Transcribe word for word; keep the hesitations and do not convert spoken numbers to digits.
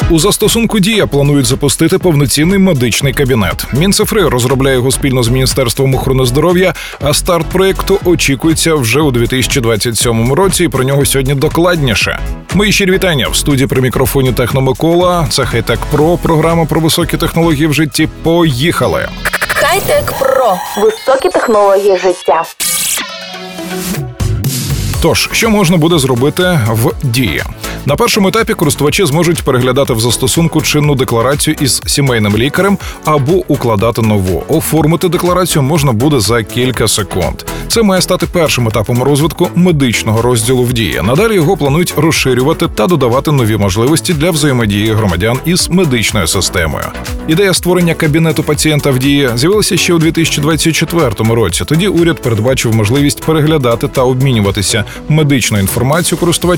У застосунку «Дія» планують запустити повноцінний медичний кабінет. Мінцифри розробляє його спільно з Міністерством охорони здоров'я, а старт проєкту очікується вже у дві тисячі двадцять сьомому році, і про нього сьогодні докладніше. Мої щирі вітання. В студії при мікрофоні Техномикола. Це Хай-Тек Про, програма про високі технології в житті. Поїхали! Хай-Тек Про. Високі технології життя. Тож, що можна буде зробити в «Дії»? На першому етапі користувачі зможуть переглядати в застосунку чинну декларацію із сімейним лікарем або укладати нову. Оформити декларацію можна буде за кілька секунд. Це має стати першим етапом розвитку медичного розділу в «Дії». Надалі його планують розширювати та додавати нові можливості для взаємодії громадян із медичною системою. Ідея створення кабінету пацієнта в «Дії» з'явилася ще у дві тисячі двадцять четвертому році. Тоді уряд передбачив можливість переглядати та обмінюватися медичною інформацією користувачів